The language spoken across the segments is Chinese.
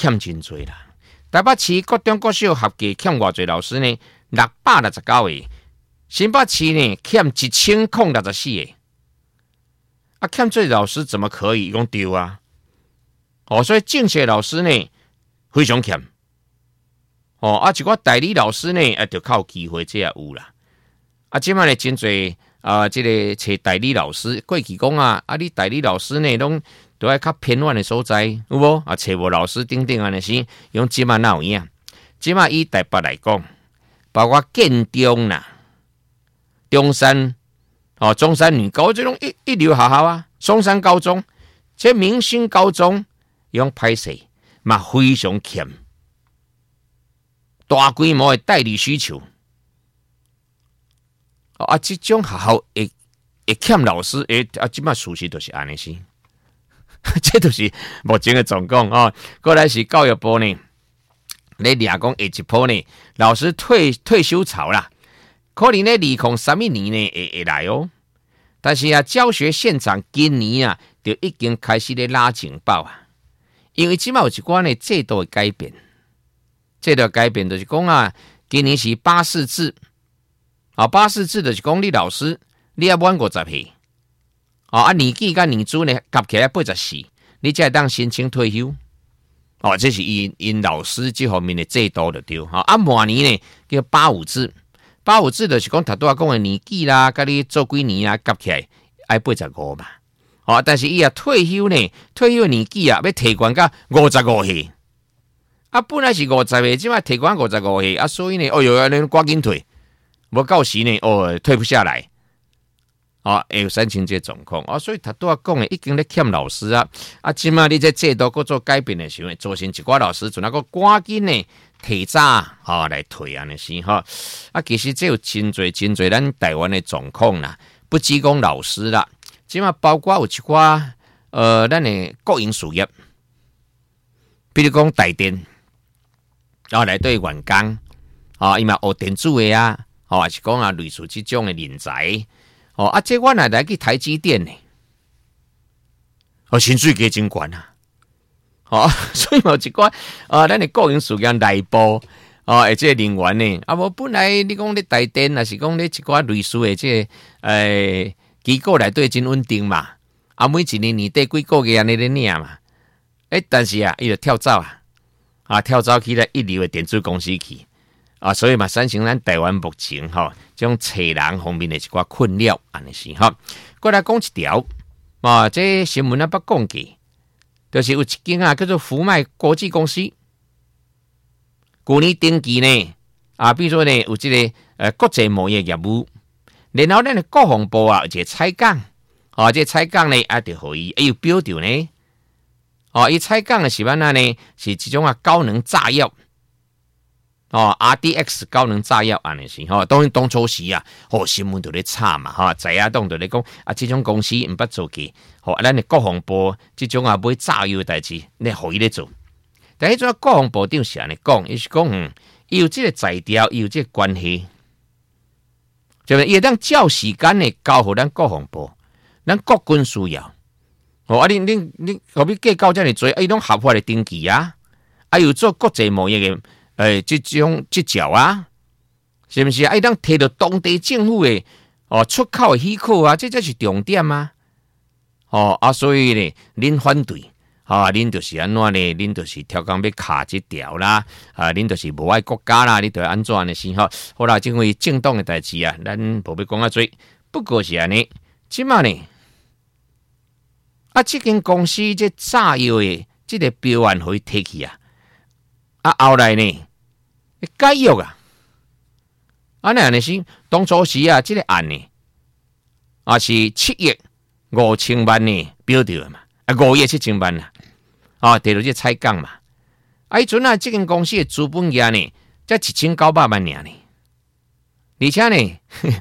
欠真多啦。台北市各中各小合计欠偌侪老师呢？669个。新北市呢欠1064个。啊，欠这老师怎么可以用丢啊？所以正式老师呢非常欠。一寡代理老师呢，就靠机会这也有啦。即摆呢真侪这个找代理老师，过去讲你代理老师呢，拢都爱较偏远的所在，有无？找无老师等等安尼是，用即摆哪有影？即摆以台北来讲，包括建中啦、中山、中山女高这种一流学校啊，松山高中、这明星高中用歹势嘛非常欠。大规模的代理需求，这种学校会欠老师，即摆事实就是安尼是，这就是目前的状况啊。过来是教育部呢，咧掠讲下一波呢，老师退休潮啦，可能咧2031年呢会来哦。但是教学现场今年就已经开始咧拉警报啊，因为即摆有一寡呢制度的改变。这个改变就是讲今年是84制，84制就是讲你老师你要满50岁，年纪跟年资呢加起来84，你才会当申请退休。这是因老师这方面的制度就对。末年呢叫85制，85制就是讲头拄讲的年纪啦，跟你做几年加起来要85嘛。但是伊退休呢，退休的年纪要提悬到55岁。本来是50岁，即摆提悬55岁，所以呢，你赶紧退，无到时呢，退不下来，会有产生这状况，所以他都讲的已经咧欠老师即摆你这制度搁做改变的时候，造成一寡老师就那个赶紧呢提早来退安尼是其实这有真侪咱台湾的状况啦，不只讲老师啦，即摆包括有一寡咱的国营事业，比如讲台电。来对员工，伊嘛学电子的还是讲类似这种的人才，这我来去台积电呢，薪水加真悬所以嘛有一寡咱的个人事业内部这人员呢，无本来你讲你台电，还是讲你一寡类似的这机构内对真稳定嘛，每一年年底几个月安尼咧领嘛，但是伊就跳蚤跳蚤去咧一流的电子公司去所以嘛产生咱台湾目前这种找人方面的一寡困扰安尼是过来讲一条这新闻捌讲过，就是有一间叫做福迈国际公司，去年登记呢比如说呢有这个国际贸易业务，然后咱的国防部有一个采购这采购呢就互伊有标准呢。伊采购的是安怎呢？是一种高能炸药，RDX 高能炸药安尼是当然当初时新闻就咧炒嘛知影当就咧讲这种公司毋捌做过，咱的国防部这种买炸药的代志，你互伊咧做。但迄种国防部长是安尼讲，伊是讲伊有这个材料，伊有这个关系，就是伊会当照时间呢交互咱国防部，咱国军需要。你何必计较这么多？伊拢合法的登记有做国际贸易的这种执照是不是伊当摕到当地政府的出口的许可这才是重点所以呢，恁反对恁就是安怎呢？恁就是挑工要卡这条啦恁就是无爱国家啦，你就安怎呢？是好啦，因为政党的代志咱无要讲多，不过是安尼，即马呢。这间公司这炸药的这个标案可以摕去后来呢解约安尼是当初时这个案呢是7亿5千万呢标掉嘛，5亿7千万摕到这采购嘛，迄阵这间公司的资本额呢才1900万尔呢，而且呢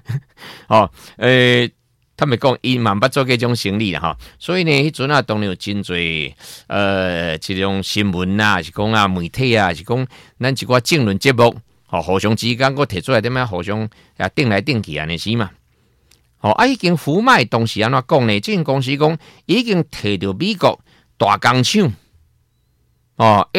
他们讲伊嘛捌做过这种生意啦所以呢，迄阵当然有真侪这种新闻是讲媒体是讲咱一寡政论节目互相之间我提出来点样互相顶来顶去安尼是嘛。已经福迈当时安怎讲呢？这间公司讲已经摕到美国大工厂